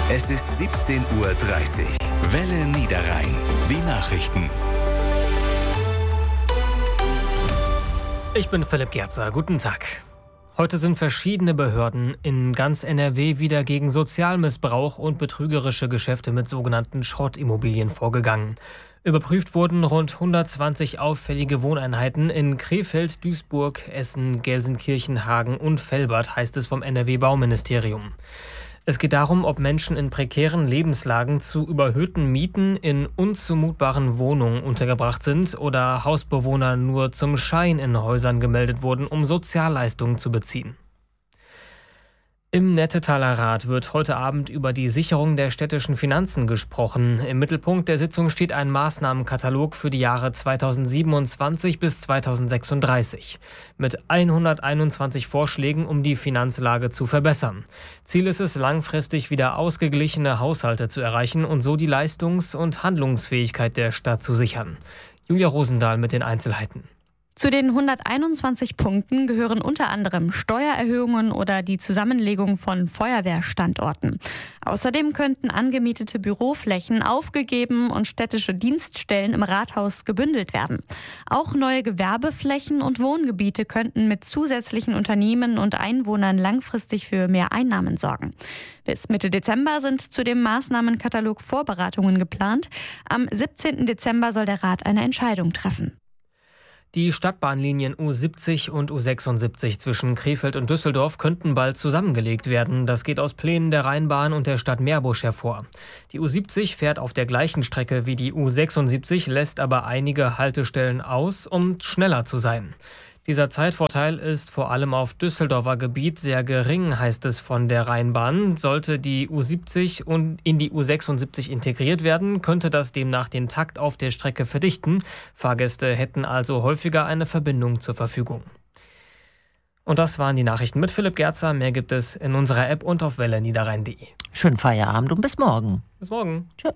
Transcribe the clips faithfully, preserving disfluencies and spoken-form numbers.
Es ist siebzehn Uhr dreißig. Welle Niederrhein. Die Nachrichten. Ich bin Philipp Gerzer. Guten Tag. Heute sind verschiedene Behörden in ganz N R W wieder gegen Sozialmissbrauch und betrügerische Geschäfte mit sogenannten Schrottimmobilien vorgegangen. Überprüft wurden rund hundertzwanzig auffällige Wohneinheiten in Krefeld, Duisburg, Essen, Gelsenkirchen, Hagen und Velbert, heißt es vom N R W-Bauministerium. Es geht darum, ob Menschen in prekären Lebenslagen zu überhöhten Mieten in unzumutbaren Wohnungen untergebracht sind oder Hausbewohner nur zum Schein in Häusern gemeldet wurden, um Sozialleistungen zu beziehen. Im Nettetaler Rat wird heute Abend über die Sicherung der städtischen Finanzen gesprochen. Im Mittelpunkt der Sitzung steht ein Maßnahmenkatalog für die Jahre zweitausendsiebenundzwanzig bis zweitausendsechsunddreißig mit hunderteinundzwanzig Vorschlägen, um die Finanzlage zu verbessern. Ziel ist es, langfristig wieder ausgeglichene Haushalte zu erreichen und so die Leistungs- und Handlungsfähigkeit der Stadt zu sichern. Julia Rosendahl mit den Einzelheiten. Zu den hunderteinundzwanzig Punkten gehören unter anderem Steuererhöhungen oder die Zusammenlegung von Feuerwehrstandorten. Außerdem könnten angemietete Büroflächen aufgegeben und städtische Dienststellen im Rathaus gebündelt werden. Auch neue Gewerbeflächen und Wohngebiete könnten mit zusätzlichen Unternehmen und Einwohnern langfristig für mehr Einnahmen sorgen. Bis Mitte Dezember sind zu dem Maßnahmenkatalog Vorberatungen geplant. Am siebzehnten Dezember soll der Rat eine Entscheidung treffen. Die Stadtbahnlinien U siebzig und U sechsundsiebzig zwischen Krefeld und Düsseldorf könnten bald zusammengelegt werden. Das geht aus Plänen der Rheinbahn und der Stadt Meerbusch hervor. Die U siebzig fährt auf der gleichen Strecke wie die U sechsundsiebzig, lässt aber einige Haltestellen aus, um schneller zu sein. Dieser Zeitvorteil ist vor allem auf Düsseldorfer Gebiet sehr gering, heißt es von der Rheinbahn. Sollte die U siebzig und in die U sechsundsiebzig integriert werden, könnte das demnach den Takt auf der Strecke verdichten. Fahrgäste hätten also häufiger eine Verbindung zur Verfügung. Und das waren die Nachrichten mit Philipp Gerzer. Mehr gibt es in unserer App und auf welle niederrhein punkt de. Schönen Feierabend und bis morgen. Bis morgen. Tschö.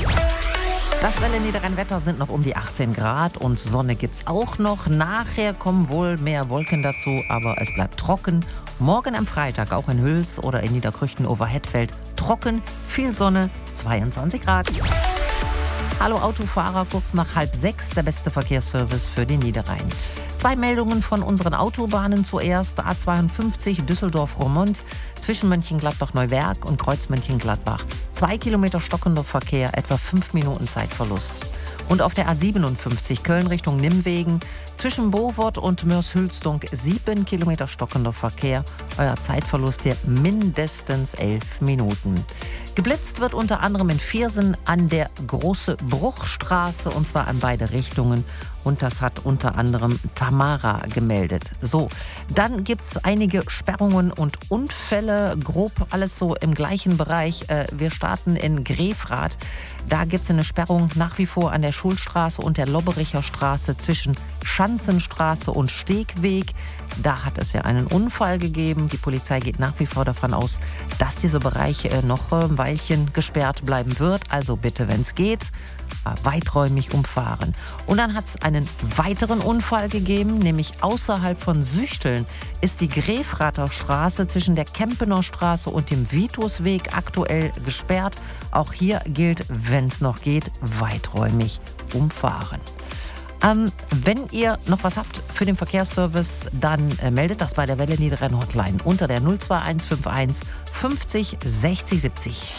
Das Welle Niederrhein-Wetter sind noch um die achtzehn Grad und Sonne gibt's auch noch. Nachher kommen wohl mehr Wolken dazu, aber es bleibt trocken. Morgen am Freitag auch in Hüls oder in Niederkrüchten-Oberhettfeld trocken, viel Sonne, zweiundzwanzig Grad. Hallo Autofahrer, kurz nach halb sechs, der beste Verkehrsservice für den Niederrhein. Zwei Meldungen von unseren Autobahnen zuerst. A zweiundfünfzig Düsseldorf-Roermond zwischen Mönchengladbach-Neuwerk und Kreuz Mönchengladbach. Zwei Kilometer stockender Verkehr, etwa fünf Minuten Zeitverlust. Und auf der A siebenundfünfzig Köln Richtung Nimwegen zwischen Bovort und Mörs-Hülsdonk sieben Kilometer stockender Verkehr. Euer Zeitverlust hier mindestens elf Minuten. Geblitzt wird unter anderem in Viersen an der Große Bruchstraße und zwar in beide Richtungen. Und das hat unter anderem Tamara gemeldet. So, dann gibt es einige Sperrungen und Unfälle, grob alles so im gleichen Bereich. Wir starten in Grefrath. Da gibt es eine Sperrung nach wie vor an der Schulstraße und der Lobbericher Straße zwischen Schanzenstraße und Stegweg. Da hat es ja einen Unfall gegeben. Die Polizei geht nach wie vor davon aus, dass dieser Bereich noch ein Weilchen gesperrt bleiben wird. Also bitte, wenn es geht, weiträumig umfahren. Und dann hat es einen weiteren Unfall gegeben, nämlich außerhalb von Süchteln ist die Grefrather Straße zwischen der Kempener Straße und dem Vitusweg aktuell gesperrt. Auch hier gilt, wenn es noch geht, weiträumig umfahren. Ähm, wenn ihr noch was habt für den Verkehrsservice, dann äh, meldet das bei der Welle Niederrhein Hotline unter der null zwei eins fünf eins fünfzig sechzig siebzig.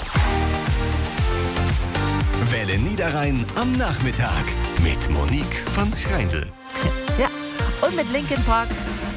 Welle Niederrhein am Nachmittag mit Monique von Schreindl. Ja, und mit Linkin Park